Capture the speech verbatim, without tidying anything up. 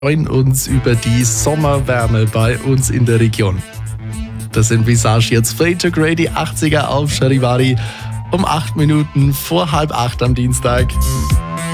freuen uns über die Sommerwärme bei uns in der Region. Das sind Visage jetzt Fade to Grey, die achtziger auf Charivari um acht Minuten vor halb acht am Dienstag.